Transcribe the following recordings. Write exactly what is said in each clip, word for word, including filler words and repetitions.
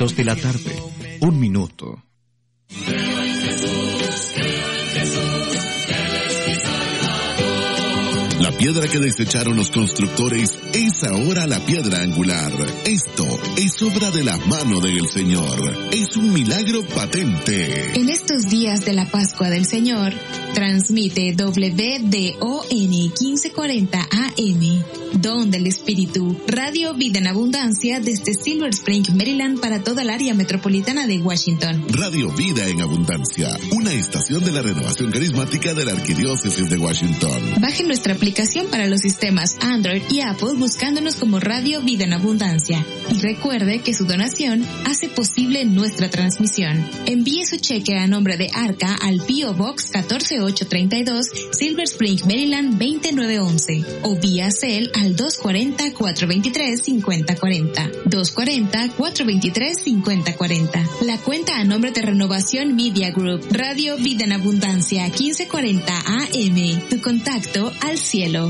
Dos de la tarde, un minuto. La piedra que desecharon los constructores es ahora la piedra angular. Esto es obra de la mano del Señor. Es un milagro patente. En estos días de la Pascua del Señor, transmite W D O N quince cuarenta A M, Don del Espíritu, Radio Vida en Abundancia desde Silver Spring, Maryland, para toda el área metropolitana de Washington. Radio Vida en Abundancia, una estación de la renovación carismática de la Arquidiócesis de Washington. Baje nuestra aplicación para los sistemas Android y Apple buscándonos como Radio Vida en Abundancia. Y recuerde que su donación hace posible nuestra transmisión. Envíe su cheque a nombre de Arca al P O Box catorce mil ochocientos treinta y dos, Silver Spring, Maryland veintinueve once, o vía Cel al dos cuarenta, cuatrocientos veintitrés, cincuenta cuarenta, dos cuarenta, cuatrocientos veintitrés, cincuenta cuarenta. La cuenta a nombre de Renovación Media Group, Radio Vida en Abundancia quince cuarenta A M, tu contacto al cielo.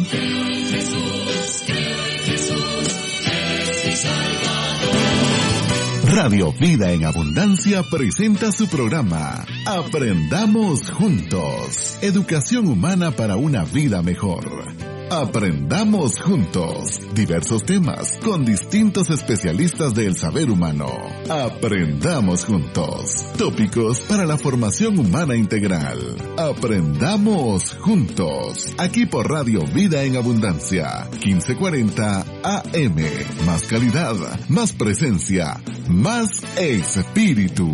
Radio Vida en Abundancia presenta su programa Aprendamos Juntos. Educación humana para una vida mejor. Aprendamos Juntos. Diversos temas con distintos especialistas del saber humano. Aprendamos Juntos. Tópicos para la formación humana integral. Aprendamos Juntos. Aquí por Radio Vida en Abundancia. quince cuarenta A M. Más calidad, más presencia, más espíritu.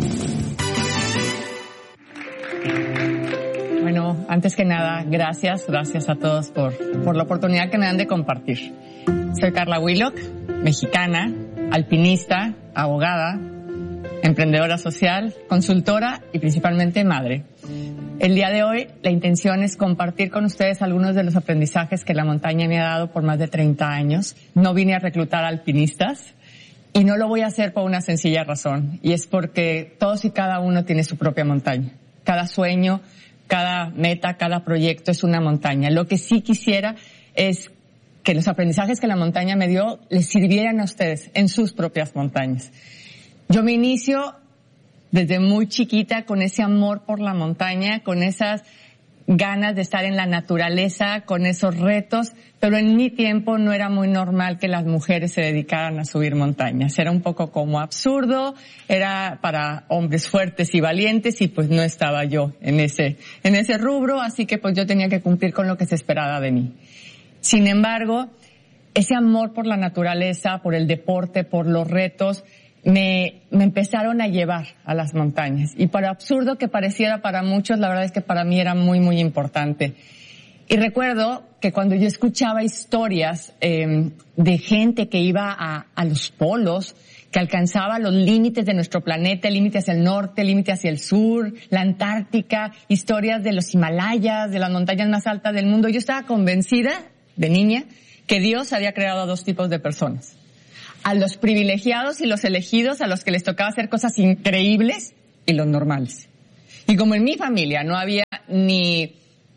Bueno, antes que nada, gracias, gracias a todos por, por la oportunidad que me dan de compartir. Soy Carla Willock, mexicana, alpinista, abogada, emprendedora social, consultora y principalmente madre. El día de hoy, la intención es compartir con ustedes algunos de los aprendizajes que la montaña me ha dado por más de treinta años. No vine a reclutar alpinistas y no lo voy a hacer por una sencilla razón, y es porque todos y cada uno tiene su propia montaña. Cada sueño, cada meta, cada proyecto es una montaña. Lo que sí quisiera es que los aprendizajes que la montaña me dio les sirvieran a ustedes en sus propias montañas. Yo me inicio desde muy chiquita con ese amor por la montaña, con esas ganas de estar en la naturaleza, con esos retos, pero en mi tiempo no era muy normal que las mujeres se dedicaran a subir montañas. Era un poco como absurdo, era para hombres fuertes y valientes y pues no estaba yo en ese, en ese rubro, así que pues yo tenía que cumplir con lo que se esperaba de mí. Sin embargo, ese amor por la naturaleza, por el deporte, por los retos, me, me empezaron a llevar a las montañas. Y por absurdo que pareciera para muchos, la verdad es que para mí era muy, muy importante. Y recuerdo que cuando yo escuchaba historias eh, de gente que iba a, a los polos, que alcanzaba los límites de nuestro planeta, el límite hacia el norte, el límite hacia el sur, la Antártica, historias de los Himalayas, de las montañas más altas del mundo, yo estaba convencida, de niña, que Dios había creado a dos tipos de personas. A los privilegiados y los elegidos, a los que les tocaba hacer cosas increíbles, y los normales. Y como en mi familia no había ni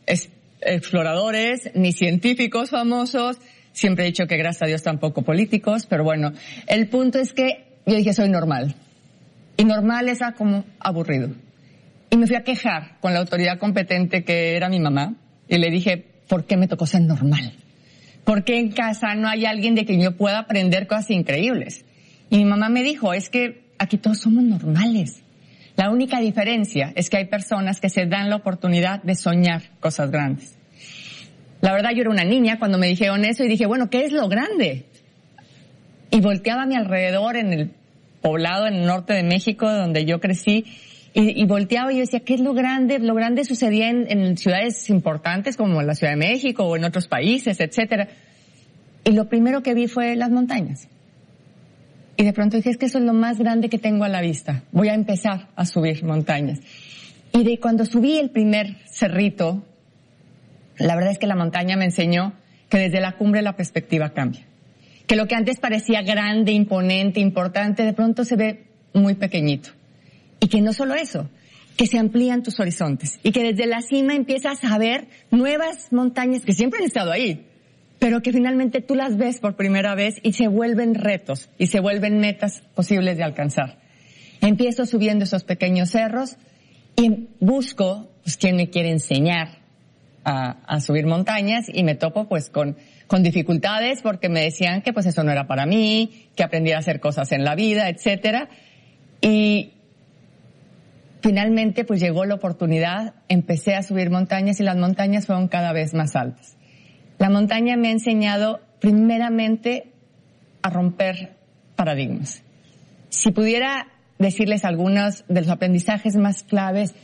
exploradores, ni científicos famosos, siempre he dicho que gracias a Dios tampoco políticos, pero bueno, el punto es que yo dije soy normal. Y normal es como aburrido. Y me fui a quejar con la autoridad competente que era mi mamá, y le dije, ¿por qué me tocó ser normal? ¿Por qué en casa no hay alguien de quien yo pueda aprender cosas increíbles? Y mi mamá me dijo, es que aquí todos somos normales. La única diferencia es que hay personas que se dan la oportunidad de soñar cosas grandes. La verdad, yo era una niña cuando me dijeron eso y dije, bueno, ¿qué es lo grande? Y volteaba a mi alrededor en el poblado en el norte de México, donde yo crecí, y, y volteaba y yo decía, ¿qué es lo grande? Lo grande sucedía en, en ciudades importantes como la Ciudad de México o en otros países, etcétera. Y lo primero que vi fue las montañas. Y de pronto dije, es que eso es lo más grande que tengo a la vista. Voy a empezar a subir montañas. Y de cuando subí el primer cerrito, la verdad es que la montaña me enseñó que desde la cumbre la perspectiva cambia. Que lo que antes parecía grande, imponente, importante, de pronto se ve muy pequeñito. Y que no solo eso, que se amplían tus horizontes. Y que desde la cima empiezas a ver nuevas montañas que siempre han estado ahí, pero que finalmente tú las ves por primera vez y se vuelven retos y se vuelven metas posibles de alcanzar. Empiezo subiendo esos pequeños cerros y busco, pues, quién me quiere enseñar a, a subir montañas, y me topo, pues, con, con dificultades porque me decían que, pues, eso no era para mí, que aprendiera a hacer cosas en la vida, etcétera. Y finalmente, pues, llegó la oportunidad, empecé a subir montañas y las montañas fueron cada vez más altas. La montaña me ha enseñado, primeramente, a romper paradigmas. Si pudiera decirles algunos de los aprendizajes más claves,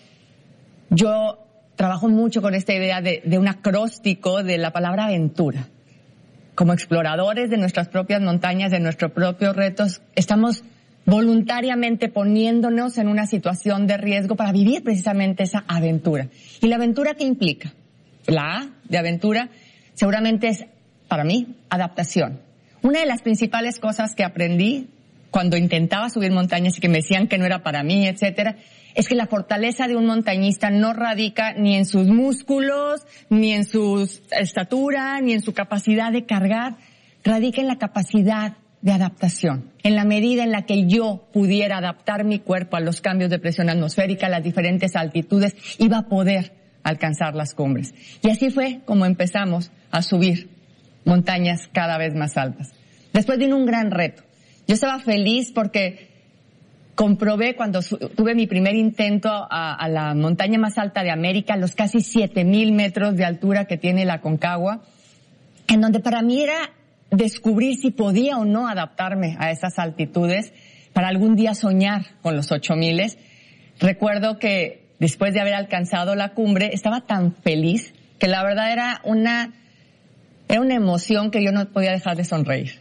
yo trabajo mucho con esta idea de, de un acróstico de la palabra aventura. Como exploradores de nuestras propias montañas, de nuestros propios retos, estamos voluntariamente poniéndonos en una situación de riesgo para vivir precisamente esa aventura. ¿Y la aventura qué implica? La A de aventura seguramente es, para mí, adaptación. Una de las principales cosas que aprendí cuando intentaba subir montañas y que me decían que no era para mí, etcétera, es que la fortaleza de un montañista no radica ni en sus músculos, ni en su estatura, ni en su capacidad de cargar, radica en la capacidad de adaptación. En la medida en la que yo pudiera adaptar mi cuerpo a los cambios de presión atmosférica, a las diferentes altitudes, iba a poder alcanzar las cumbres. Y así fue como empezamos a subir montañas cada vez más altas. Después vino un gran reto. Yo estaba feliz porque comprobé cuando su- tuve mi primer intento a, a la montaña más alta de América, los casi siete mil metros de altura que tiene la Aconcagua, en donde para mí era descubrir si podía o no adaptarme a esas altitudes para algún día soñar con los ocho miles. Recuerdo que después de haber alcanzado la cumbre estaba tan feliz que la verdad era una, era una emoción que yo no podía dejar de sonreír.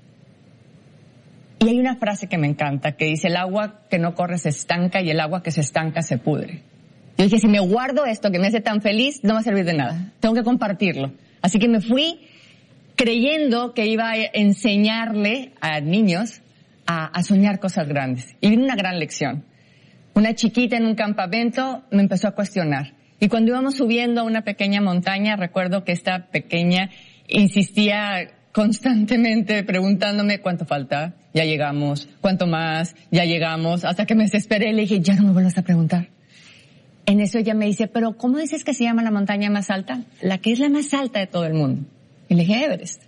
Y hay una frase que me encanta, que dice, el agua que no corre se estanca y el agua que se estanca se pudre. Yo dije, si me guardo esto que me hace tan feliz, no va a servir de nada. Tengo que compartirlo. Así que me fui creyendo que iba a enseñarle a niños a, a soñar cosas grandes. Y vino una gran lección. Una chiquita en un campamento me empezó a cuestionar. Y cuando íbamos subiendo a una pequeña montaña, recuerdo que esta pequeña insistía constantemente preguntándome cuánto falta, ya llegamos, cuánto más, ya llegamos, hasta que me desesperé y le dije, ya no me vuelvas a preguntar. En eso ella me dice, pero ¿cómo dices que se llama la montaña más alta? La que es la más alta de todo el mundo. Y le dije, Everest.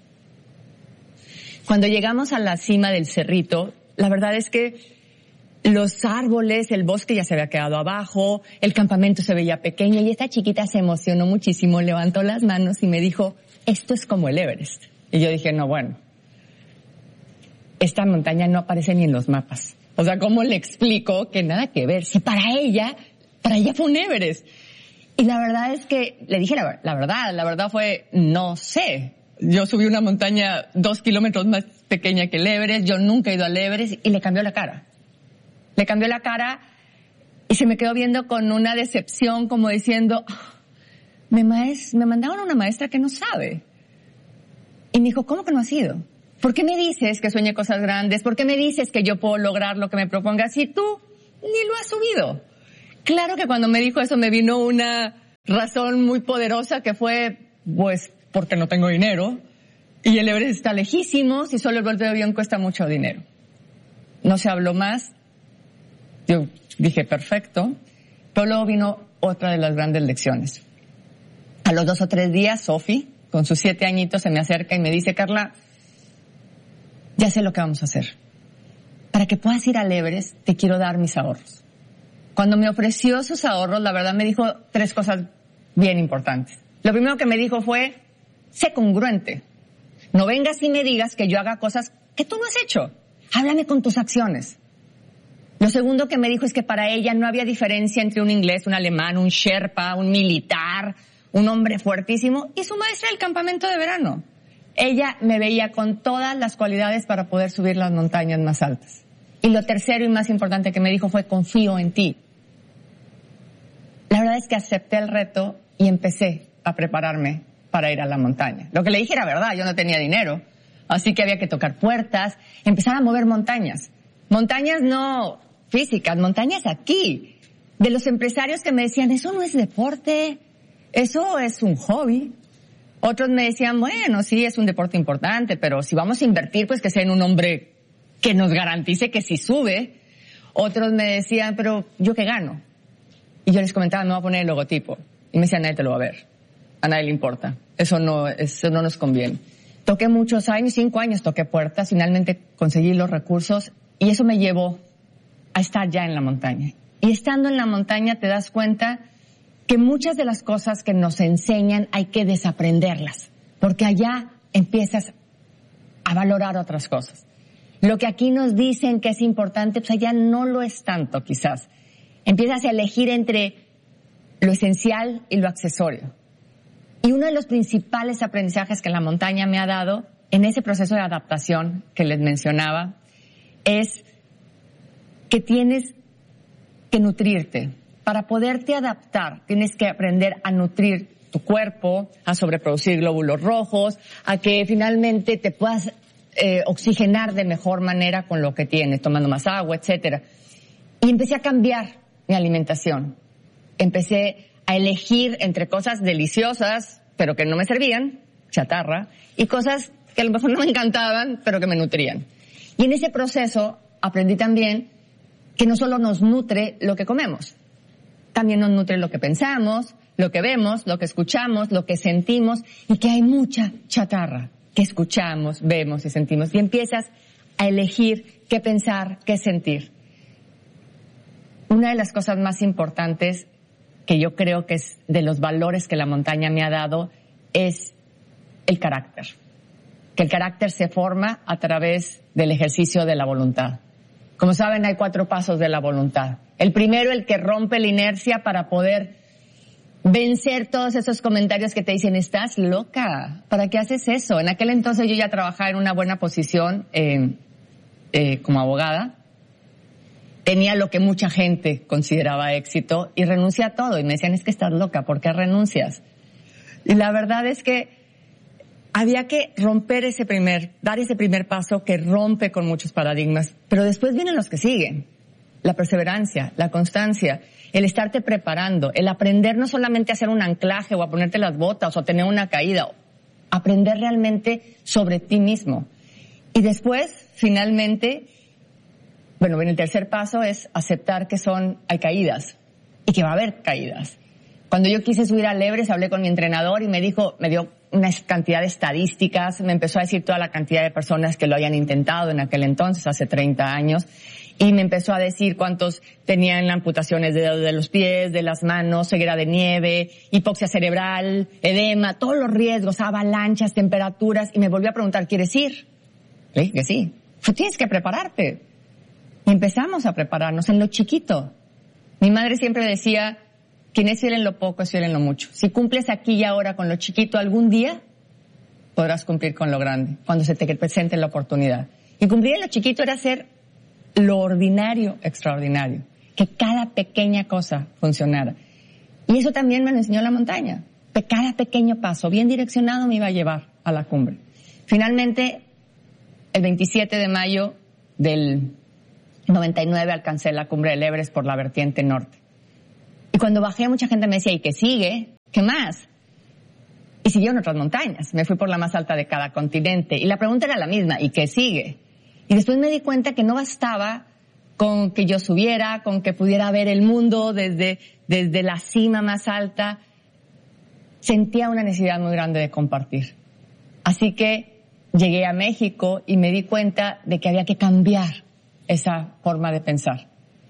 Cuando llegamos a la cima del cerrito, la verdad es que los árboles, el bosque ya se había quedado abajo, el campamento se veía pequeño y esta chiquita se emocionó muchísimo, levantó las manos y me dijo, esto es como el Everest. Y yo dije, no, bueno, esta montaña no aparece ni en los mapas. O sea, ¿cómo le explico que nada que ver? Si para ella, para ella fue un Everest. Y la verdad es que, le dije la, la verdad, la verdad fue, no sé. Yo subí una montaña dos kilómetros más pequeña que el Everest, yo nunca he ido al Everest, y le cambió la cara. Le cambió la cara y se me quedó viendo con una decepción, como diciendo, oh, me, maes- me mandaron a una maestra que no sabe. Y me dijo, ¿cómo que no has ido? ¿Por qué me dices que sueñe cosas grandes? ¿Por qué me dices que yo puedo lograr lo que me propongas si tú ni lo has subido? Claro que cuando me dijo eso me vino una razón muy poderosa que fue, pues, porque no tengo dinero y el Everest está lejísimo, si solo el vuelo de avión cuesta mucho dinero. No se habló más. Yo dije, perfecto. Pero luego vino otra de las grandes lecciones. A los dos o tres días, Sofi, con sus siete añitos, se me acerca y me dice, Carla, ya sé lo que vamos a hacer. Para que puedas ir al Everest, te quiero dar mis ahorros. Cuando me ofreció sus ahorros, la verdad me dijo tres cosas bien importantes. Lo primero que me dijo fue, sé congruente. No vengas y me digas que yo haga cosas que tú no has hecho. Háblame con tus acciones. Lo segundo que me dijo es que para ella no había diferencia entre un inglés, un alemán, un sherpa, un militar, un hombre fuertísimo y su maestra del campamento de verano. Ella me veía con todas las cualidades para poder subir las montañas más altas. Y lo tercero y más importante que me dijo fue, confío en ti. La verdad es que acepté el reto y empecé a prepararme para ir a la montaña. Lo que le dije era verdad, yo no tenía dinero. Así que había que tocar puertas, empezar a mover montañas. Montañas no físicas, montañas aquí. De los empresarios que me decían, eso no es deporte, eso es un hobby. Otros me decían, bueno, sí, es un deporte importante, pero si vamos a invertir, pues que sea en un hombre que nos garantice que si sube. Otros me decían, pero ¿yo qué gano? Y yo les comentaba, me voy a poner el logotipo. Y me decían, nadie te lo va a ver. A nadie le importa. Eso no, eso no nos conviene. Toqué muchos años, cinco años toqué puertas, finalmente conseguí los recursos y eso me llevó a estar ya en la montaña. Y estando en la montaña te das cuenta que muchas de las cosas que nos enseñan hay que desaprenderlas, porque allá empiezas a valorar otras cosas. Lo que aquí nos dicen que es importante, pues allá no lo es tanto quizás. Empiezas a elegir entre lo esencial y lo accesorio. Y uno de los principales aprendizajes que la montaña me ha dado en ese proceso de adaptación que les mencionaba es que tienes que nutrirte. Para poderte adaptar, tienes que aprender a nutrir tu cuerpo, a sobreproducir glóbulos rojos, a que finalmente te puedas eh, oxigenar de mejor manera con lo que tienes, tomando más agua, etcétera. Y empecé a cambiar mi alimentación. Empecé a elegir entre cosas deliciosas, pero que no me servían, chatarra, y cosas que a lo mejor no me encantaban, pero que me nutrían. Y en ese proceso aprendí también que no solo nos nutre lo que comemos, también nos nutre lo que pensamos, lo que vemos, lo que escuchamos, lo que sentimos, y que hay mucha chatarra que escuchamos, vemos y sentimos. Y empiezas a elegir qué pensar, qué sentir. Una de las cosas más importantes que yo creo que es de los valores que la montaña me ha dado es el carácter. Que el carácter se forma a través del ejercicio de la voluntad. Como saben, hay cuatro pasos de la voluntad. El primero, el que rompe la inercia para poder vencer todos esos comentarios que te dicen, estás loca, ¿para qué haces eso? En aquel entonces yo ya trabajaba en una buena posición eh, eh, como abogada. Tenía lo que mucha gente consideraba éxito y renuncié a todo. Y me decían, es que estás loca, ¿por qué renuncias? Y la verdad es que había que romper ese primer, dar ese primer paso que rompe con muchos paradigmas. Pero después vienen los que siguen. La perseverancia, la constancia, el estarte preparando, el aprender no solamente a hacer un anclaje o a ponerte las botas o a tener una caída, aprender realmente sobre ti mismo. Y después, finalmente, bueno, el tercer paso es aceptar que son, hay caídas y que va a haber caídas. Cuando yo quise subir al Everest, hablé con mi entrenador y me dijo, me dio una cantidad de estadísticas, me empezó a decir toda la cantidad de personas que lo habían intentado en aquel entonces, hace treinta años, y me empezó a decir cuántos tenían amputaciones de, de los pies, de las manos, ceguera de nieve, hipoxia cerebral, edema, todos los riesgos, avalanchas, temperaturas, y me volvió a preguntar, ¿quieres ir? Le dije que sí. Pues tienes que prepararte. Y empezamos a prepararnos en lo chiquito. Mi madre siempre decía, quien es fiel en lo poco es fiel en lo mucho. Si cumples aquí y ahora con lo chiquito, algún día podrás cumplir con lo grande, cuando se te presente la oportunidad. Y cumplir en lo chiquito era hacer lo ordinario extraordinario, que cada pequeña cosa funcionara. Y eso también me lo enseñó la montaña. Cada pequeño paso, bien direccionado, me iba a llevar a la cumbre. Finalmente, el veintisiete de mayo del noventa y nueve alcancé la cumbre del Everest por la vertiente norte. Y cuando bajé, mucha gente me decía, ¿y qué sigue? ¿Qué más? Y siguieron otras montañas. Me fui por la más alta de cada continente. Y la pregunta era la misma, ¿y qué sigue? Y después me di cuenta que no bastaba con que yo subiera, con que pudiera ver el mundo desde, desde la cima más alta. Sentía una necesidad muy grande de compartir. Así que llegué a México y me di cuenta de que había que cambiar esa forma de pensar.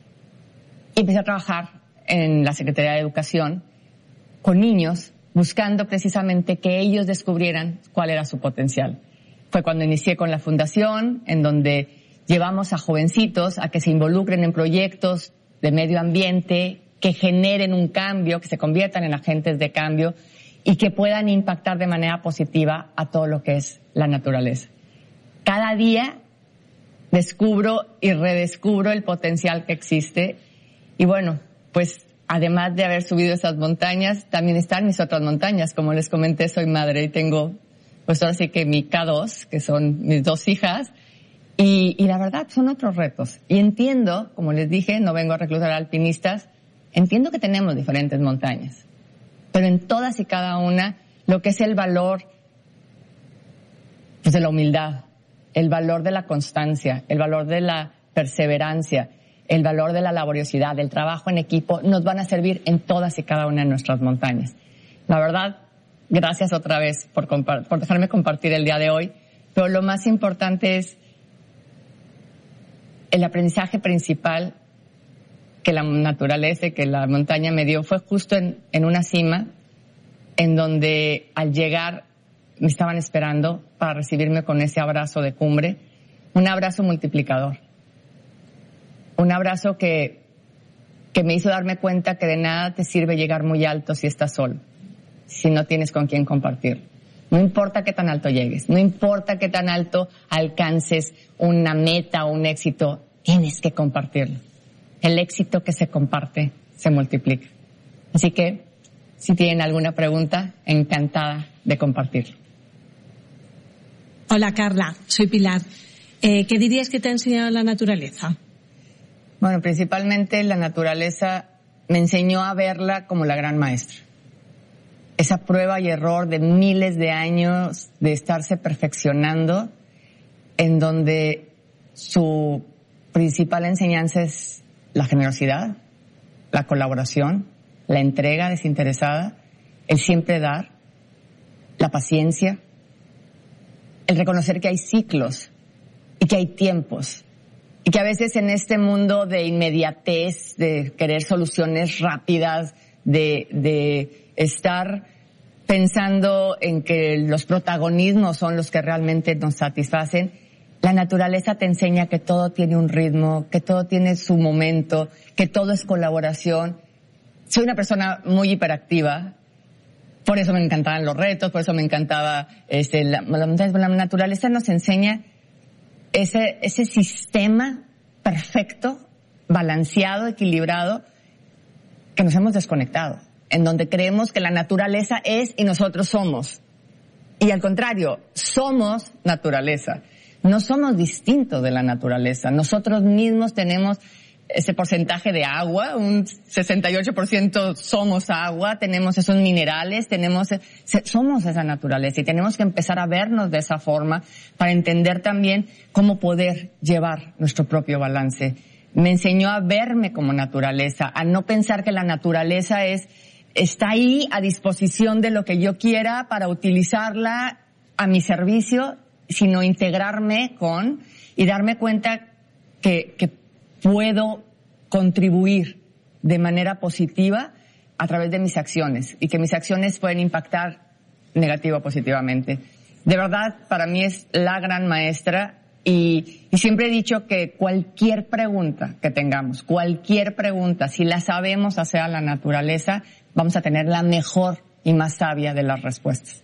Y empecé a trabajar en la Secretaría de Educación con niños, buscando precisamente que ellos descubrieran cuál era su potencial. Fue cuando inicié con la fundación, en donde llevamos a jovencitos a que se involucren en proyectos de medio ambiente, que generen un cambio, que se conviertan en agentes de cambio y que puedan impactar de manera positiva a todo lo que es la naturaleza. Cada día descubro y redescubro el potencial que existe y bueno, pues además de haber subido esas montañas, también están mis otras montañas. Como les comenté, soy madre y tengo, pues ahora sí que mi K dos, que son mis dos hijas, y, y la verdad son otros retos. Y entiendo, como les dije, no vengo a reclutar alpinistas, entiendo que tenemos diferentes montañas, pero en todas y cada una, lo que es el valor, pues de la humildad, el valor de la constancia, el valor de la perseverancia, el valor de la laboriosidad, del trabajo en equipo, nos van a servir en todas y cada una de nuestras montañas. La verdad, gracias otra vez por, compart- por dejarme compartir el día de hoy, pero lo más importante es el aprendizaje principal que la naturaleza y que la montaña me dio fue justo en, en una cima en donde al llegar me estaban esperando para recibirme con ese abrazo de cumbre, un abrazo multiplicador. Un abrazo que, que me hizo darme cuenta que de nada te sirve llegar muy alto si estás solo, si no tienes con quién compartir. No importa qué tan alto llegues, no importa qué tan alto alcances una meta o un éxito, tienes que compartirlo. El éxito que se comparte se multiplica. Así que, si tienen alguna pregunta, encantada de compartirlo. Hola Carla, soy Pilar. Eh, ¿Qué dirías que te ha enseñado la naturaleza? Bueno, principalmente la naturaleza me enseñó a verla como la gran maestra. Esa prueba y error de miles de años de estarse perfeccionando, en donde su principal enseñanza es la generosidad, la colaboración, la entrega desinteresada, el siempre dar, la paciencia, el reconocer que hay ciclos y que hay tiempos. Y que a veces en este mundo de inmediatez, de querer soluciones rápidas, de, de estar pensando en que los protagonismos son los que realmente nos satisfacen, la naturaleza te enseña que todo tiene un ritmo, que todo tiene su momento, que todo es colaboración. Soy una persona muy hiperactiva, por eso me encantaban los retos, por eso me encantaba este, la, la, la naturaleza nos enseña Ese, ese sistema perfecto, balanceado, equilibrado, que nos hemos desconectado, en donde creemos que la naturaleza es y nosotros somos. Y al contrario, somos naturaleza. No somos distintos de la naturaleza. Nosotros mismos tenemos ese porcentaje de agua, un sesenta y ocho por ciento somos agua, tenemos esos minerales, tenemos, somos esa naturaleza y tenemos que empezar a vernos de esa forma para entender también cómo poder llevar nuestro propio balance. Me enseñó a verme como naturaleza, a no pensar que la naturaleza es, está ahí a disposición de lo que yo quiera para utilizarla a mi servicio, sino integrarme con y darme cuenta que, que puedo contribuir de manera positiva a través de mis acciones y que mis acciones pueden impactar negativa o positivamente. De verdad, para mí es la gran maestra y, y siempre he dicho que cualquier pregunta que tengamos, cualquier pregunta, si la sabemos hacer a la naturaleza, vamos a tener la mejor y más sabia de las respuestas.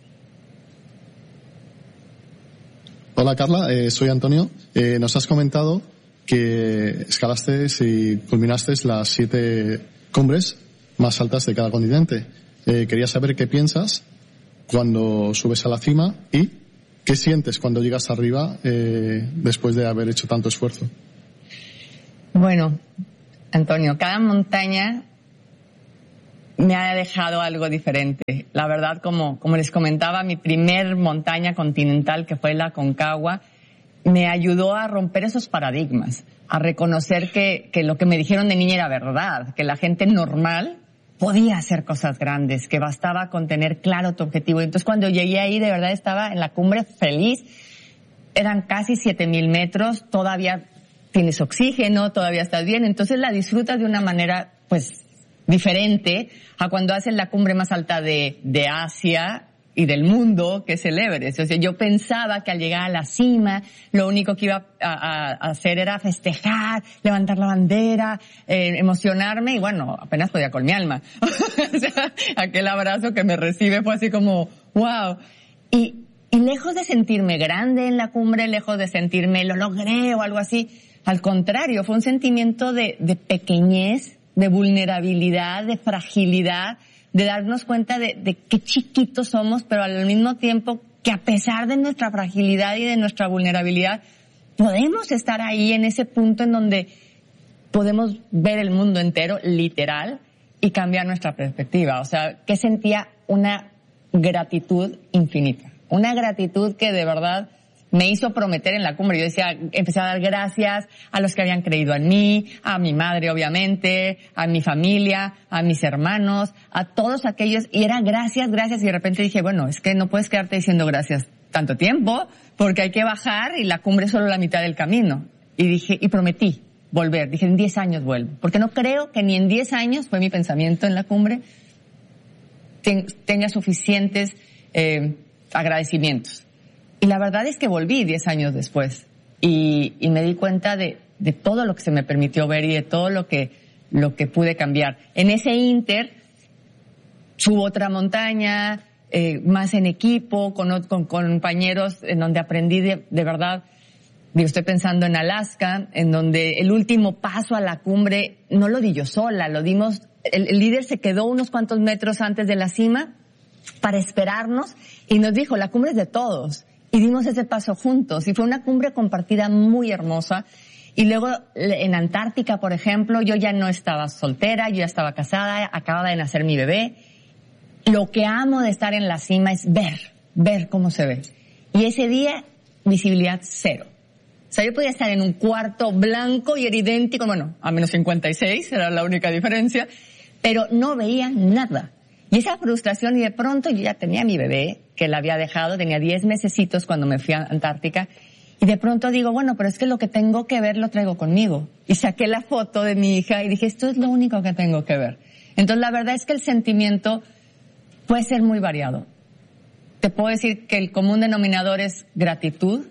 Hola Carla, eh, soy Antonio. Eh, nos has comentado que escalaste y culminaste las siete cumbres más altas de cada continente. Eh, quería saber qué piensas cuando subes a la cima y qué sientes cuando llegas arriba eh, después de haber hecho tanto esfuerzo. Bueno, Antonio, cada montaña me ha dejado algo diferente. La verdad, como, como les comentaba, mi primer montaña continental, que fue la Aconcagua, me ayudó a romper esos paradigmas, a reconocer que, que lo que me dijeron de niña era verdad, que la gente normal podía hacer cosas grandes, que bastaba con tener claro tu objetivo. Entonces cuando llegué ahí, de verdad estaba en la cumbre feliz. Eran casi siete mil metros, todavía tienes oxígeno, todavía estás bien, entonces la disfrutas de una manera, pues, diferente a cuando haces la cumbre más alta de, de Asia y del mundo, que es el Everest. O sea, yo pensaba que al llegar a la cima, lo único que iba a, a, a hacer era festejar, levantar la bandera, eh, emocionarme, y bueno, apenas podía con mi alma. O sea, aquel abrazo que me recibe fue así como, wow. Y, y lejos de sentirme grande en la cumbre, lejos de sentirme lo logré o algo así, al contrario, fue un sentimiento de, de pequeñez, de vulnerabilidad, de fragilidad, de darnos cuenta de, de qué chiquitos somos, pero al mismo tiempo que a pesar de nuestra fragilidad y de nuestra vulnerabilidad, podemos estar ahí en ese punto en donde podemos ver el mundo entero, literal, y cambiar nuestra perspectiva. O sea, que sentía una gratitud infinita. Una gratitud que de verdad me hizo prometer en la cumbre. Yo decía, empecé a dar gracias a los que habían creído en mí, a mi madre obviamente, a mi familia, a mis hermanos, a todos aquellos, y era gracias, gracias, y de repente dije, bueno, es que no puedes quedarte diciendo gracias tanto tiempo, porque hay que bajar y la cumbre es solo la mitad del camino. Y dije, y prometí volver, dije, en diez años vuelvo, porque no creo que ni en diez años, fue mi pensamiento en la cumbre, ten, tenga suficientes eh, agradecimientos. Y la verdad es que volví diez años después y, y me di cuenta de, de todo lo que se me permitió ver y de todo lo que, lo que pude cambiar. En ese ínter, subo otra montaña, eh, más en equipo, con, con, con compañeros en donde aprendí de, de verdad. Digo, estoy pensando en Alaska, en donde el último paso a la cumbre no lo di yo sola, lo dimos, el, el líder se quedó unos cuantos metros antes de la cima para esperarnos y nos dijo, la cumbre es de todos. Y dimos ese paso juntos y fue una cumbre compartida muy hermosa. Y luego en Antártica, por ejemplo, yo ya no estaba soltera, yo ya estaba casada, acababa de nacer mi bebé. Lo que amo de estar en la cima es ver, ver cómo se ve. Y ese día, visibilidad cero. O sea, yo podía estar en un cuarto blanco y era idéntico, bueno, a menos cincuenta y seis, era la única diferencia, pero no veía nada. Y esa frustración, y de pronto yo ya tenía a mi bebé, que la había dejado, tenía diez mesecitos cuando me fui a Antártica, y de pronto digo, bueno, pero es que lo que tengo que ver lo traigo conmigo. Y saqué la foto de mi hija y dije, esto es lo único que tengo que ver. Entonces la verdad es que el sentimiento puede ser muy variado. Te puedo decir que el común denominador es gratitud,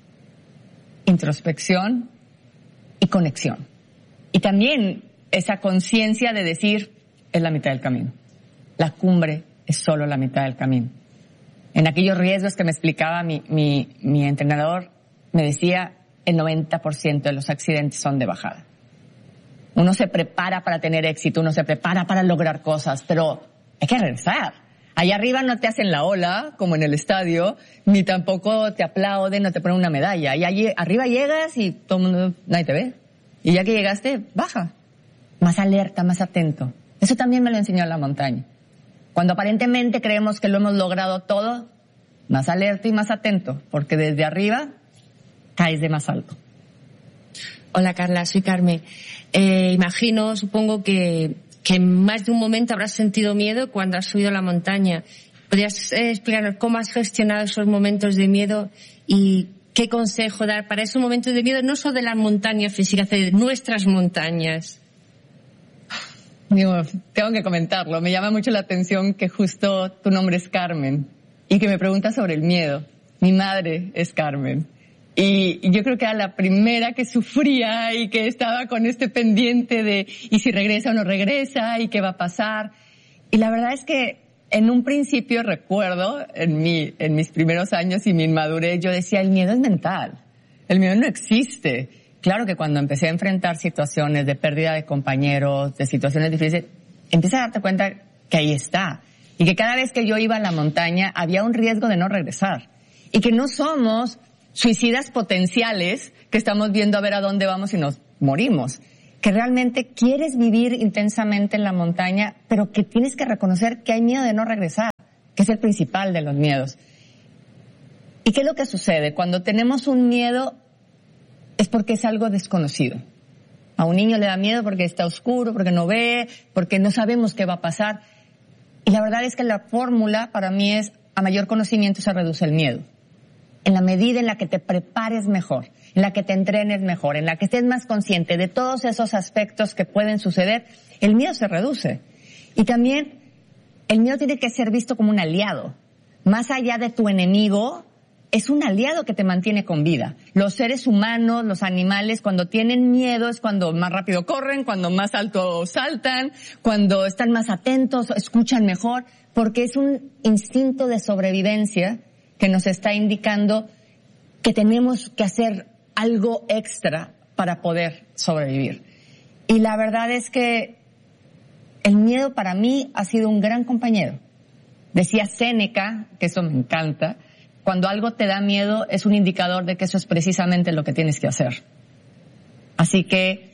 introspección y conexión. Y también esa conciencia de decir, es la mitad del camino. La cumbre es solo la mitad del camino. En aquellos riesgos que me explicaba mi, mi, mi entrenador, me decía, el noventa por ciento de los accidentes son de bajada. Uno se prepara para tener éxito, uno se prepara para lograr cosas, pero hay que regresar. Allá arriba no te hacen la ola, como en el estadio, ni tampoco te aplauden, no te ponen una medalla. Y allí arriba llegas y todo el mundo, nadie te ve. Y ya que llegaste, baja. Más alerta, más atento. Eso también me lo enseñó la montaña. Cuando aparentemente creemos que lo hemos logrado todo, más alerta y más atento, porque desde arriba caes de más alto. Hola Carla, soy Carmen. Eh, imagino, supongo que, que en más de un momento habrás sentido miedo cuando has subido la montaña. ¿Podrías eh, explicarnos cómo has gestionado esos momentos de miedo y qué consejo dar para esos momentos de miedo, no solo de las montañas físicas, de nuestras montañas? Digo, tengo que comentarlo. Me llama mucho la atención que justo tu nombre es Carmen y que me preguntas sobre el miedo. Mi madre es Carmen. Y yo creo que era la primera que sufría y que estaba con este pendiente de ¿y si regresa o no regresa? ¿Y qué va a pasar? Y la verdad es que en un principio recuerdo, en mi, en mis primeros años y mi inmadurez, yo decía, el miedo es mental. El miedo no existe. Claro que cuando empecé a enfrentar situaciones de pérdida de compañeros, de situaciones difíciles, empiezas a darte cuenta que ahí está. Y que cada vez que yo iba a la montaña había un riesgo de no regresar. Y que no somos suicidas potenciales que estamos viendo a ver a dónde vamos y nos morimos. Que realmente quieres vivir intensamente en la montaña, pero que tienes que reconocer que hay miedo de no regresar, que es el principal de los miedos. ¿Y qué es lo que sucede? Cuando tenemos un miedo es porque es algo desconocido. A un niño le da miedo porque está oscuro, porque no ve, porque no sabemos qué va a pasar. Y la verdad es que la fórmula para mí es, a mayor conocimiento se reduce el miedo. En la medida en la que te prepares mejor, en la que te entrenes mejor, en la que estés más consciente de todos esos aspectos que pueden suceder, el miedo se reduce. Y también el miedo tiene que ser visto como un aliado. Más allá de tu enemigo, es un aliado que te mantiene con vida. Los seres humanos, los animales, cuando tienen miedo es cuando más rápido corren, cuando más alto saltan, cuando están más atentos, escuchan mejor, porque es un instinto de sobrevivencia que nos está indicando que tenemos que hacer algo extra para poder sobrevivir. Y la verdad es que el miedo para mí ha sido un gran compañero. Decía Séneca, que eso me encanta, cuando algo te da miedo es un indicador de que eso es precisamente lo que tienes que hacer. Así que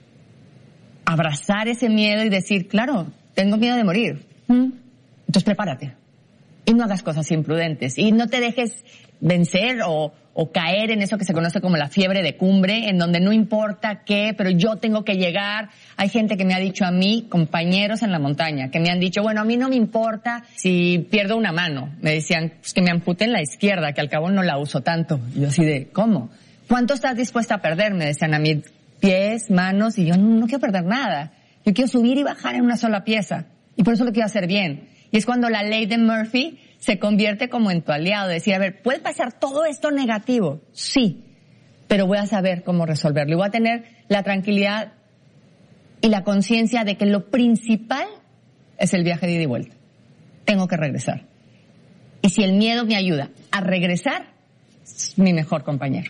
abrazar ese miedo y decir, claro, tengo miedo de morir. Entonces prepárate. Y no hagas cosas imprudentes. Y no te dejes vencer o, o caer en eso que se conoce como la fiebre de cumbre, en donde no importa qué, pero yo tengo que llegar. Hay gente que me ha dicho a mí, compañeros en la montaña, que me han dicho, bueno, a mí no me importa si pierdo una mano. Me decían, pues que me amputen la izquierda, que al cabo no la uso tanto. Y yo así de, ¿cómo? ¿Cuánto estás dispuesta a perder? Me decían a mí, pies, manos, y yo no, no quiero perder nada. Yo quiero subir y bajar en una sola pieza. Y por eso lo quiero hacer bien. Y es cuando la ley de Murphy se convierte como en tu aliado. Decir, a ver, ¿puede pasar todo esto negativo? Sí, pero voy a saber cómo resolverlo. Y voy a tener la tranquilidad y la conciencia de que lo principal es el viaje de ida y vuelta. Tengo que regresar. Y si el miedo me ayuda a regresar, es mi mejor compañero.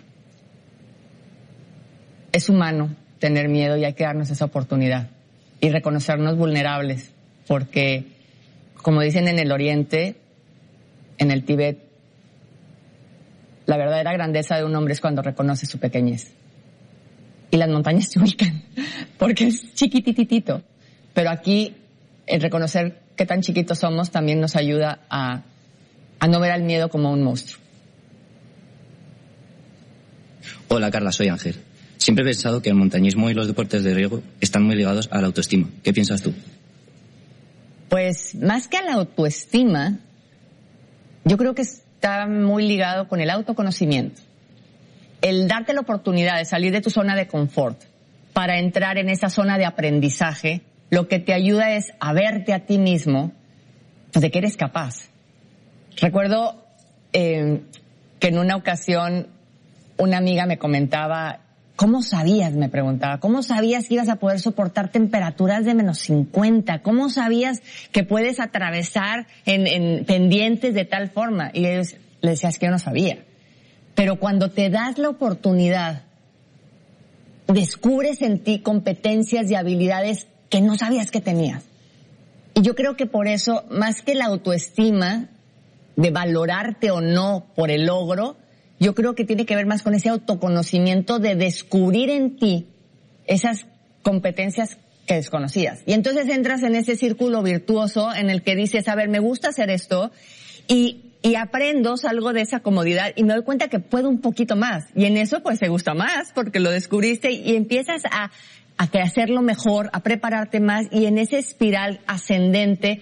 Es humano tener miedo y hay que darnos esa oportunidad y reconocernos vulnerables, porque, como dicen en el Oriente, en el Tíbet, la verdadera grandeza de un hombre es cuando reconoce su pequeñez. Y las montañas se ubican, porque es chiquititito. Pero aquí, el reconocer qué tan chiquitos somos también nos ayuda a, a no ver al miedo como un monstruo. Hola Carla, soy Ángel. Siempre he pensado que el montañismo y los deportes de riesgo están muy ligados a la autoestima. ¿Qué piensas tú? Pues más que a la autoestima, yo creo que está muy ligado con el autoconocimiento. El darte la oportunidad de salir de tu zona de confort para entrar en esa zona de aprendizaje, lo que te ayuda es a verte a ti mismo, pues de que eres capaz. Recuerdo eh, que en una ocasión una amiga me comentaba, ¿cómo sabías? Me preguntaba, ¿cómo sabías que ibas a poder soportar temperaturas de menos cincuenta? ¿Cómo sabías que puedes atravesar en, en pendientes de tal forma? Y le decía, es que yo no sabía. Pero cuando te das la oportunidad, descubres en ti competencias y habilidades que no sabías que tenías. Y yo creo que por eso, más que la autoestima, de valorarte o no por el logro, yo creo que tiene que ver más con ese autoconocimiento de descubrir en ti esas competencias que desconocías. Y entonces entras en ese círculo virtuoso en el que dices, a ver, me gusta hacer esto y, y aprendo, salgo de esa comodidad y me doy cuenta que puedo un poquito más. Y en eso pues te gusta más porque lo descubriste y empiezas a, a hacerlo mejor, a prepararte más y en ese espiral ascendente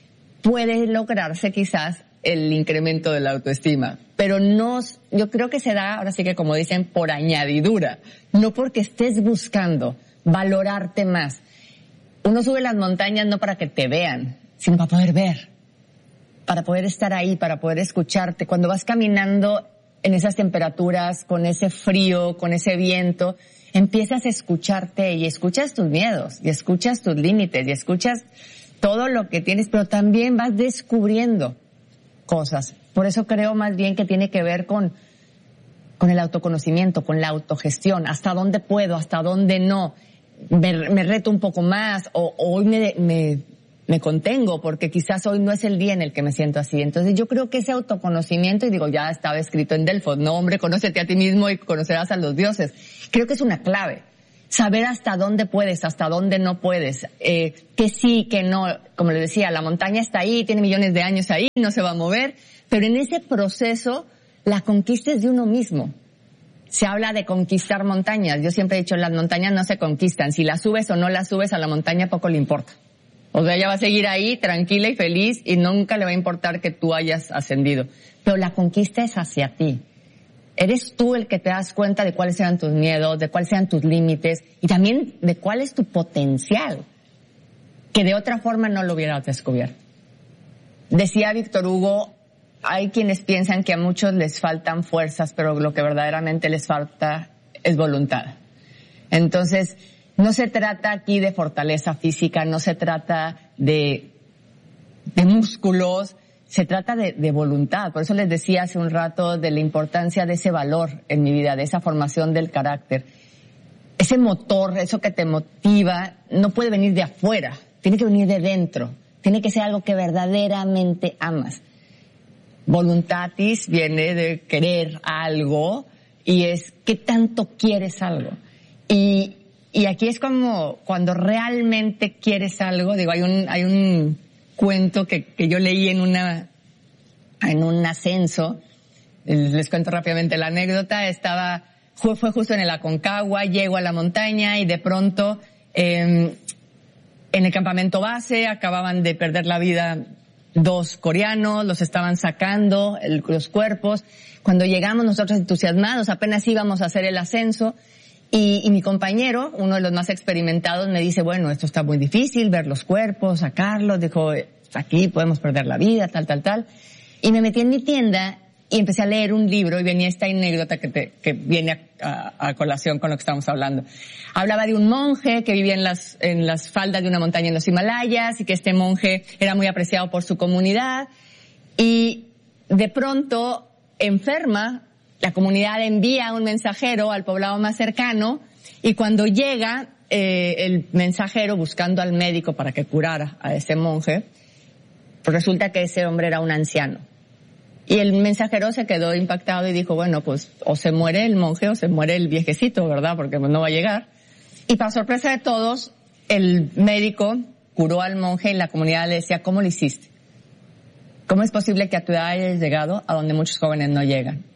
puede lograrse quizás el incremento de la autoestima. Pero no, yo creo que se da, ahora sí que como dicen, por añadidura. No porque estés buscando valorarte más. Uno sube las montañas no para que te vean, sino para poder ver. Para poder estar ahí, para poder escucharte. Cuando vas caminando en esas temperaturas, con ese frío, con ese viento, empiezas a escucharte y escuchas tus miedos, y escuchas tus límites, y escuchas todo lo que tienes, pero también vas descubriendo cosas. Por eso creo más bien que tiene que ver con, con el autoconocimiento, con la autogestión. Hasta dónde puedo, hasta dónde no. Me, me reto un poco más o, o hoy me, me, me contengo porque quizás hoy no es el día en el que me siento así. Entonces yo creo que ese autoconocimiento, y digo, ya estaba escrito en Delfos, no hombre, conócete a ti mismo y conocerás a los dioses. Creo que es una clave. Saber hasta dónde puedes, hasta dónde no puedes, eh, que sí, que no. Como les decía, la montaña está ahí, tiene millones de años ahí, no se va a mover, pero en ese proceso la conquista es de uno mismo. Se habla de conquistar montañas. Yo siempre he dicho, las montañas no se conquistan. Si las subes o no las subes, a la montaña poco le importa. O sea, ella va a seguir ahí tranquila y feliz y nunca le va a importar que tú hayas ascendido. Pero la conquista es hacia ti. Eres tú el que te das cuenta de cuáles sean tus miedos, de cuáles sean tus límites y también de cuál es tu potencial, que de otra forma no lo hubieras descubierto. Decía Víctor Hugo, hay quienes piensan que a muchos les faltan fuerzas, pero lo que verdaderamente les falta es voluntad. Entonces, no se trata aquí de fortaleza física, no se trata de, de músculos, se trata de, de voluntad. Por eso les decía hace un rato de la importancia de ese valor en mi vida, de esa formación del carácter. Ese motor, eso que te motiva, no puede venir de afuera, tiene que venir de dentro. Tiene que ser algo que verdaderamente amas. Voluntatis viene de querer algo y es ¿qué tanto quieres algo? Y, y aquí es como cuando realmente quieres algo, digo, hay un, hay un cuento que, que yo leí en una, en un ascenso Les cuento rápidamente la anécdota. Estaba, fue, fue justo en el Aconcagua, llego a la montaña y de pronto, eh, en el campamento base acababan de perder la vida dos coreanos, los estaban sacando el, los cuerpos. Cuando llegamos nosotros entusiasmados, apenas íbamos a hacer el ascenso, y, y mi compañero, uno de los más experimentados, me dice, bueno, esto está muy difícil, ver los cuerpos, sacarlos, dijo, aquí podemos perder la vida, tal, tal, tal. Y me metí en mi tienda y empecé a leer un libro y venía esta anécdota que, te, que viene a, a, a colación con lo que estamos hablando. Hablaba de un monje que vivía en las, en las faldas de una montaña en los Himalayas y que este monje era muy apreciado por su comunidad y de pronto enferma, la comunidad envía un mensajero al poblado más cercano y cuando llega eh, el mensajero buscando al médico para que curara a ese monje, pues resulta que ese hombre era un anciano. Y el mensajero se quedó impactado y dijo, bueno, pues o se muere el monje o se muere el viejecito, ¿verdad? Porque no va a llegar. Y para sorpresa de todos, el médico curó al monje y la comunidad le decía, ¿cómo lo hiciste? ¿Cómo es posible que a tu edad hayas llegado a donde muchos jóvenes no llegan?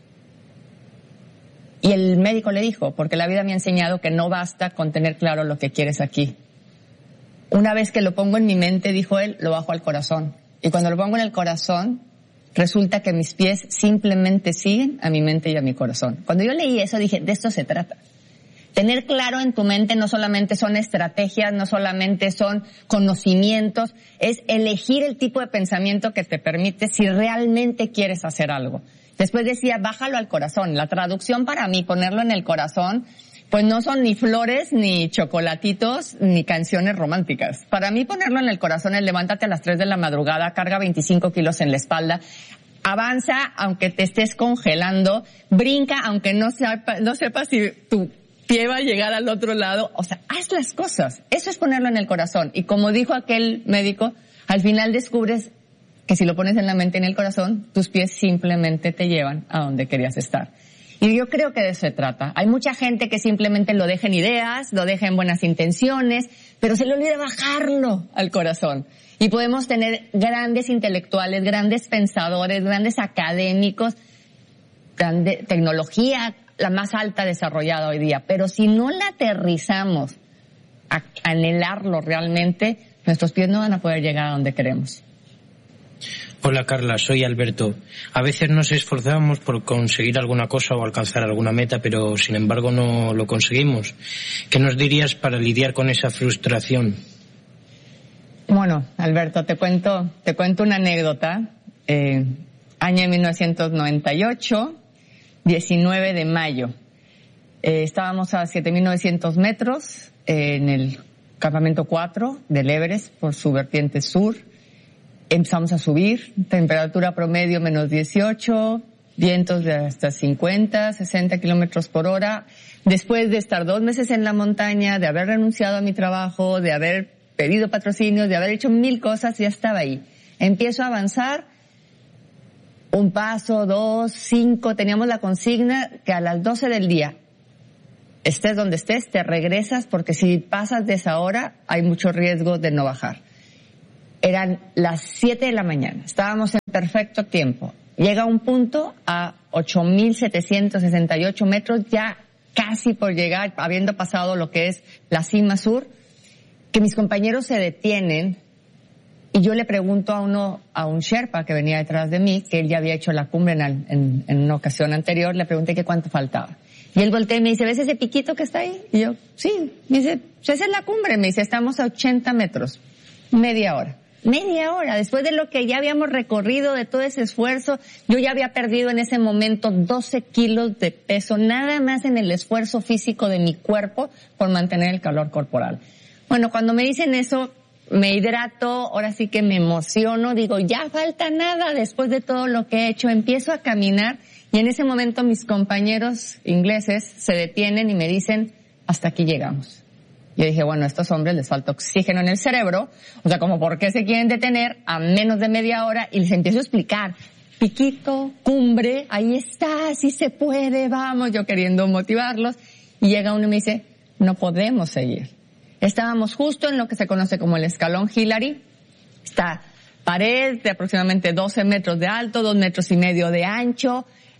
Y el médico le dijo, porque la vida me ha enseñado que no basta con tener claro lo que quieres aquí. Una vez que lo pongo en mi mente, dijo él, lo bajo al corazón. Y cuando lo pongo en el corazón, resulta que mis pies simplemente siguen a mi mente y a mi corazón. Cuando yo leí eso dije, de esto se trata. Tener claro en tu mente no solamente son estrategias, no solamente son conocimientos, es elegir el tipo de pensamiento que te permite si realmente quieres hacer algo. Después decía, bájalo al corazón. La traducción para mí, ponerlo en el corazón, pues no son ni flores, ni chocolatitos, ni canciones románticas. Para mí ponerlo en el corazón es levántate a las tres de la madrugada, carga veinticinco kilos en la espalda, avanza aunque te estés congelando, brinca aunque no sepa, no sepas si tu pie va a llegar al otro lado. O sea, haz las cosas. Eso es ponerlo en el corazón. Y como dijo aquel médico, al final descubres que si lo pones en la mente y en el corazón, tus pies simplemente te llevan a donde querías estar. Y yo creo que de eso se trata. Hay mucha gente que simplemente lo deja en ideas, lo deja en buenas intenciones, pero se le olvida bajarlo al corazón. Y podemos tener grandes intelectuales, grandes pensadores, grandes académicos, grande tecnología, la más alta desarrollada hoy día. Pero si no la aterrizamos a anhelarlo realmente, nuestros pies no van a poder llegar a donde queremos. Hola Carla, soy Alberto. A veces nos esforzamos por conseguir alguna cosa o alcanzar alguna meta, pero sin embargo no lo conseguimos. ¿Qué nos dirías para lidiar con esa frustración? Bueno, Alberto, te cuento, te cuento una anécdota. Eh, año mil novecientos noventa y ocho, diecinueve de mayo. Eh, estábamos a siete mil novecientos metros eh, en el campamento cuatro del Everest por su vertiente sur. Empezamos a subir, temperatura promedio menos dieciocho, vientos de hasta cincuenta, sesenta kilómetros por hora. Después de estar dos meses en la montaña, de haber renunciado a mi trabajo, de haber pedido patrocinios, de haber hecho mil cosas, ya estaba ahí. Empiezo a avanzar, un paso, dos, cinco, teníamos la consigna que a las doce del día, estés donde estés, te regresas, porque si pasas de esa hora, hay mucho riesgo de no bajar. Eran las siete de la mañana, estábamos en perfecto tiempo. Llega un punto a ocho mil setecientos sesenta y ocho metros, ya casi por llegar, habiendo pasado lo que es la cima sur, que mis compañeros se detienen y yo le pregunto a uno, a un Sherpa que venía detrás de mí, que él ya había hecho la cumbre en, en, en una ocasión anterior, le pregunté que cuánto faltaba. Y él voltea y me dice, ¿ves ese piquito que está ahí? Y yo, sí. Me dice, esa es la cumbre. Me dice, estamos a ochenta metros, media hora. Media hora, después de lo que ya habíamos recorrido, de todo ese esfuerzo, yo ya había perdido en ese momento doce kilos de peso, nada más en el esfuerzo físico de mi cuerpo por mantener el calor corporal. Bueno, cuando me dicen eso, me hidrato, ahora sí que me emociono, digo, ya falta nada después de todo lo que he hecho, empiezo a caminar y en ese momento mis compañeros ingleses se detienen y me dicen, hasta aquí llegamos. Yo dije, bueno, a estos hombres les falta oxígeno en el cerebro, o sea, como por qué se quieren detener a menos de media hora, y les empiezo a explicar, piquito, cumbre, ahí está, sí se puede, vamos, yo queriendo motivarlos, y llega uno y me dice, no podemos seguir. Estábamos justo en lo que se conoce como el escalón Hillary, esta pared de aproximadamente doce metros de alto, dos metros y medio de ancho,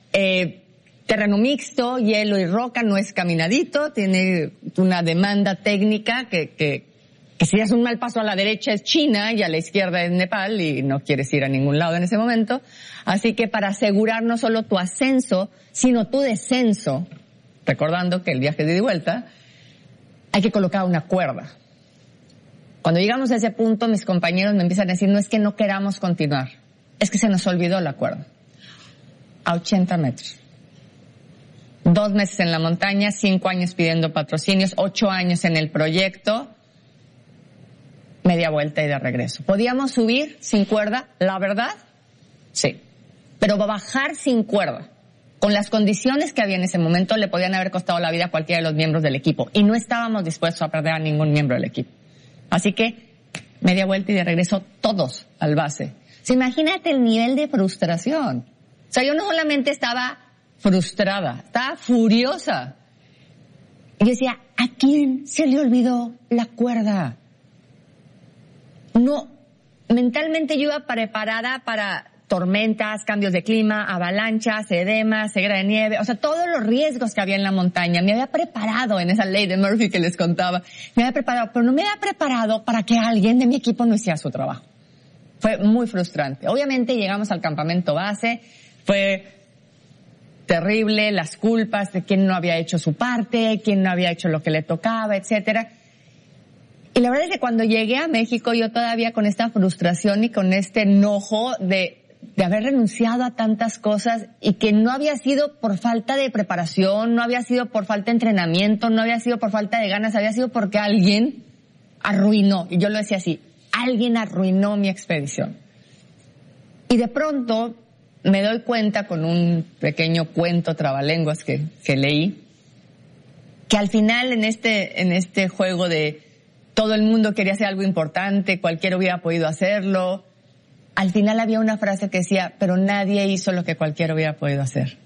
Eh, terreno mixto, hielo y roca, no es caminadito, tiene una demanda técnica que, que, que si das un mal paso a la derecha es China y a la izquierda es Nepal y no quieres ir a ningún lado en ese momento. Así que para asegurar no solo tu ascenso, sino tu descenso, recordando que el viaje es de ida y vuelta, hay que colocar una cuerda. Cuando llegamos a ese punto, mis compañeros me empiezan a decir, no es que no queramos continuar, es que se nos olvidó la cuerda. A ochenta metros. Dos meses en la montaña, cinco años pidiendo patrocinios, ocho años en el proyecto, media vuelta y de regreso. ¿Podíamos subir sin cuerda? La verdad, sí. Pero bajar sin cuerda, con las condiciones que había en ese momento, le podían haber costado la vida a cualquiera de los miembros del equipo. Y no estábamos dispuestos a perder a ningún miembro del equipo. Así que, media vuelta y de regreso, todos al base. O sea, imagínate el nivel de frustración. O sea, yo no solamente estaba frustrada, estaba furiosa. Y yo decía, ¿a quién se le olvidó la cuerda? No, mentalmente yo iba preparada para tormentas, cambios de clima, avalanchas, edema, ceguera de nieve, o sea, todos los riesgos que había en la montaña. Me había preparado en esa ley de Murphy que les contaba. Me había preparado, pero no me había preparado para que alguien de mi equipo no hiciera su trabajo. Fue muy frustrante. Obviamente llegamos al campamento base, fue terrible, las culpas de quién no había hecho su parte, quién no había hecho lo que le tocaba, etcétera. Y la verdad es que cuando llegué a México yo todavía con esta frustración y con este enojo de, de haber renunciado a tantas cosas y que no había sido por falta de preparación, no había sido por falta de entrenamiento, no había sido por falta de ganas, había sido porque alguien arruinó, y yo lo decía así, alguien arruinó mi expedición. Y de pronto me doy cuenta con un pequeño cuento trabalenguas que, que leí, que al final en este, en este juego de todo el mundo quería hacer algo importante, cualquiera hubiera podido hacerlo, al final había una frase que decía, pero nadie hizo lo que cualquiera hubiera podido hacer.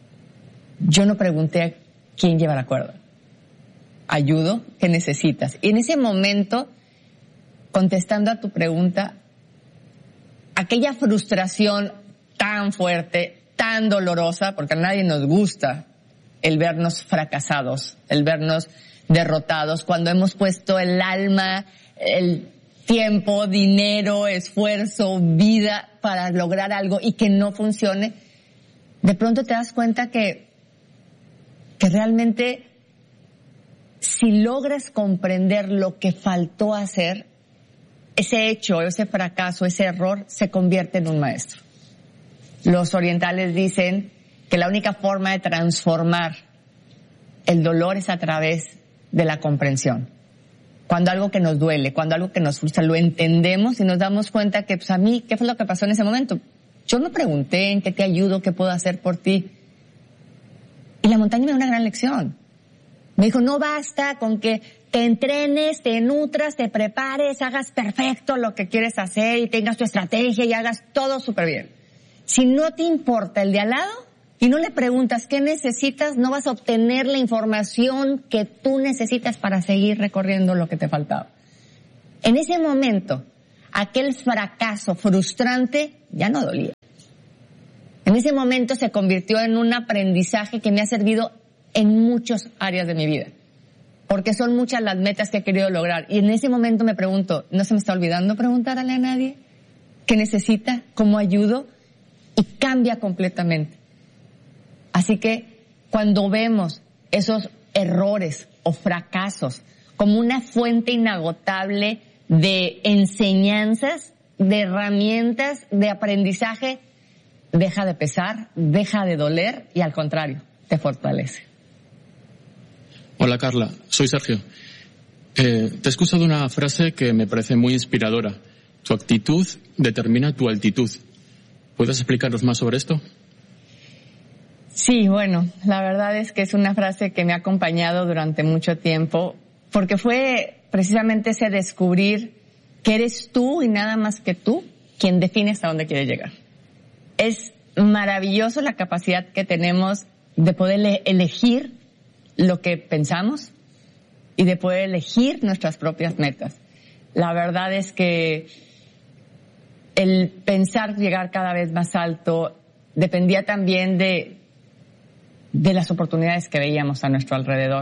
Yo no pregunté quién lleva la cuerda. Ayudo, ¿qué necesitas? Y en ese momento, contestando a tu pregunta, aquella frustración tan fuerte, tan dolorosa, porque a nadie nos gusta el vernos fracasados, el vernos derrotados, cuando hemos puesto el alma, el tiempo, dinero, esfuerzo, vida para lograr algo y que no funcione, de pronto te das cuenta que, que realmente si logras comprender lo que faltó hacer, ese hecho, ese fracaso, ese error se convierte en un maestro. Los orientales dicen que la única forma de transformar el dolor es a través de la comprensión. Cuando algo que nos duele, cuando algo que nos frustra, lo entendemos y nos damos cuenta que, pues a mí, ¿qué fue lo que pasó en ese momento? Yo me pregunté en qué te ayudo, qué puedo hacer por ti. Y la montaña me dio una gran lección. Me dijo, no basta con que te entrenes, te nutras, te prepares, hagas perfecto lo que quieres hacer y tengas tu estrategia y hagas todo súper bien. Si no te importa el de al lado y no le preguntas qué necesitas, no vas a obtener la información que tú necesitas para seguir recorriendo lo que te faltaba. En ese momento, aquel fracaso frustrante ya no dolía. En ese momento se convirtió en un aprendizaje que me ha servido en muchas áreas de mi vida. Porque son muchas las metas que he querido lograr. Y en ese momento me pregunto, ¿no se me está olvidando preguntarle a nadie qué necesita, cómo ayudo? Y cambia completamente. Así que cuando vemos esos errores o fracasos como una fuente inagotable de enseñanzas, de herramientas, de aprendizaje, deja de pesar, deja de doler y al contrario, te fortalece. Hola Carla, soy Sergio. Eh, te he escuchado una frase que me parece muy inspiradora. Tu actitud determina tu altitud. ¿Puedes explicarnos más sobre esto? Sí, bueno, la verdad es que es una frase que me ha acompañado durante mucho tiempo, porque fue precisamente ese descubrir que eres tú y nada más que tú quien define hasta dónde quieres llegar. Es maravilloso la capacidad que tenemos de poder elegir lo que pensamos y de poder elegir nuestras propias metas. La verdad es que el pensar llegar cada vez más alto dependía también de, de las oportunidades que veíamos a nuestro alrededor.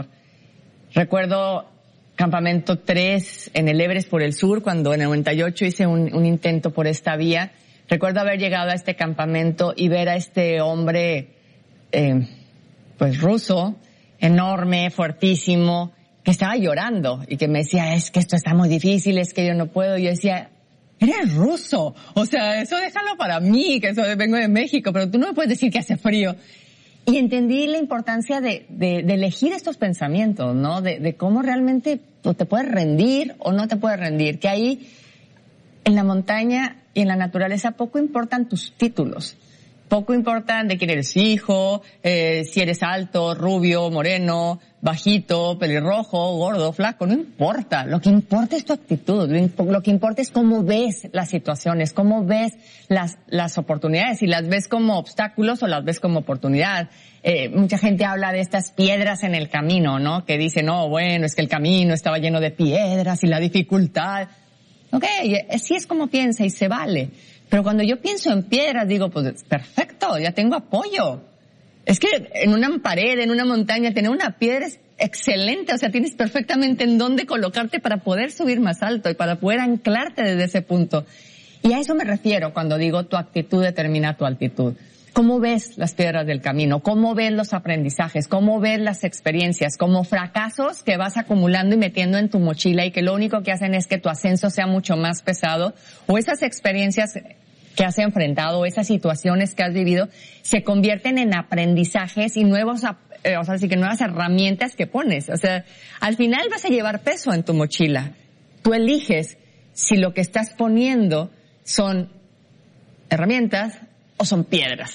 Recuerdo Campamento tres en el Everest por el sur, cuando en el noventa y ocho hice un, un intento por esta vía. Recuerdo haber llegado a este campamento y ver a este hombre, eh, pues ruso, enorme, fuertísimo, que estaba llorando y que me decía, es que esto está muy difícil, es que yo no puedo. Y yo decía, eres ruso, o sea, eso déjalo para mí, que eso vengo de México, pero tú no me puedes decir que hace frío. Y entendí la importancia de, de, de elegir estos pensamientos, ¿no? De, de cómo realmente te puedes rendir o no te puedes rendir. Que ahí, en la montaña y en la naturaleza, poco importan tus títulos. Poco importan de quién eres hijo, eh, si eres alto, rubio, moreno, bajito, pelirrojo, gordo, flaco, no importa. Lo que importa es tu actitud, lo, imp- lo que importa es cómo ves las situaciones, cómo ves las, las oportunidades, si las ves como obstáculos o las ves como oportunidad. Eh, mucha gente habla de estas piedras en el camino, ¿no? Que dice, no, bueno, es que el camino estaba lleno de piedras y la dificultad. Ok, sí es como piensa y se vale. Pero cuando yo pienso en piedras, digo, pues perfecto, ya tengo apoyo. Es que en una pared, en una montaña, tener una piedra es excelente. O sea, tienes perfectamente en dónde colocarte para poder subir más alto y para poder anclarte desde ese punto. Y a eso me refiero cuando digo tu actitud determina tu altitud. ¿Cómo ves las piedras del camino? ¿Cómo ves los aprendizajes? ¿Cómo ves las experiencias? Como fracasos que vas acumulando y metiendo en tu mochila y que lo único que hacen es que tu ascenso sea mucho más pesado, o esas experiencias que has enfrentado, esas situaciones que has vivido, se convierten en aprendizajes y nuevos, eh, o sea, así que nuevas herramientas que pones. O sea, al final vas a llevar peso en tu mochila. Tú eliges si lo que estás poniendo son herramientas o son piedras.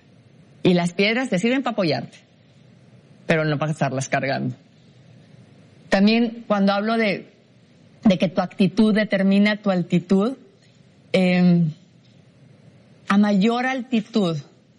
Y las piedras te sirven para apoyarte, pero no para estarlas cargando. También cuando hablo de, de que tu actitud determina tu altitud, eh, a mayor altitud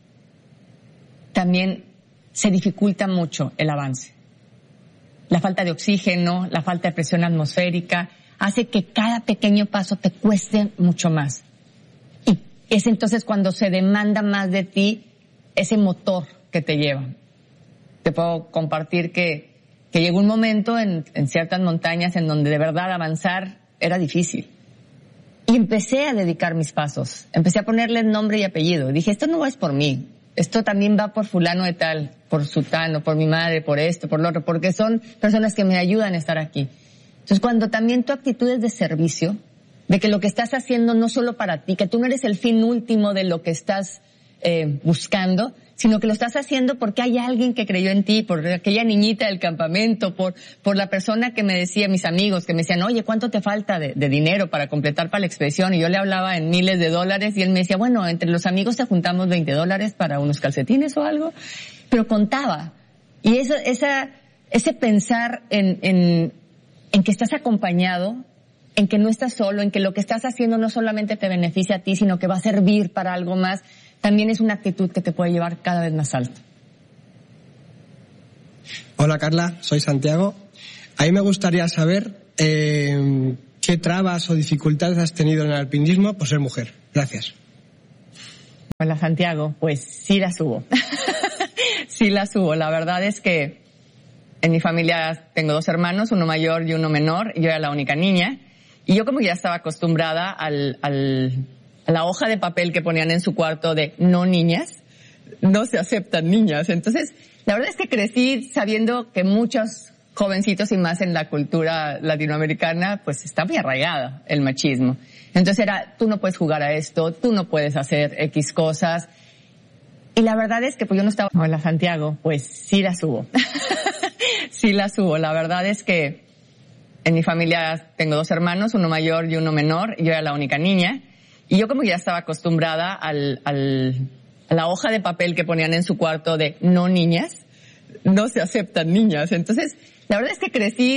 también se dificulta mucho el avance. La falta de oxígeno, la falta de presión atmosférica, hace que cada pequeño paso te cueste mucho más. Y es entonces cuando se demanda más de ti ese motor que te lleva. Te puedo compartir que, que llegó un momento en, en ciertas montañas en donde de verdad avanzar era difícil. Y empecé a dedicar mis pasos. Empecé a ponerles nombre y apellido. Dije, esto no es por mí. Esto también va por fulano de tal, por sutano, por mi madre, por esto, por lo otro, porque son personas que me ayudan a estar aquí. Entonces, cuando también tu actitud es de servicio, de que lo que estás haciendo no solo para ti, que tú no eres el fin último de lo que estás eh, buscando, sino que lo estás haciendo porque hay alguien que creyó en ti, por aquella niñita del campamento, por por la persona que me decía, mis amigos, que me decían, oye, ¿cuánto te falta de, de dinero para completar para la expedición? Y yo le hablaba en miles de dólares y él me decía, bueno, entre los amigos te juntamos veinte dólares para unos calcetines o algo. Pero contaba. Y eso, esa, ese pensar en, en, en que estás acompañado, en que no estás solo, en que lo que estás haciendo no solamente te beneficia a ti, sino que va a servir para algo más, también es una actitud que te puede llevar cada vez más alto. Hola Carla, soy Santiago. A mí me gustaría saber eh, qué trabas o dificultades has tenido en el alpinismo por ser mujer. Gracias. Hola Santiago, pues sí las hubo. sí las hubo. La verdad es que en mi familia tengo dos hermanos, uno mayor y uno menor, y yo era la única niña. Y yo como ya estaba acostumbrada al... al la hoja de papel que ponían en su cuarto de no niñas, no se aceptan niñas. Entonces, la verdad es que crecí sabiendo que muchos jovencitos y más en la cultura latinoamericana, pues está muy arraigada el machismo. Entonces era, tú no puedes jugar a esto, tú no puedes hacer X cosas. Y la verdad es que pues yo no estaba... Hola Santiago, pues sí las hubo. sí las hubo. La verdad es que en mi familia tengo dos hermanos, uno mayor y uno menor, y yo era la única niña. Y yo como ya estaba acostumbrada al, al, a la hoja de papel que ponían en su cuarto de no niñas, no se aceptan niñas. Entonces, la verdad es que crecí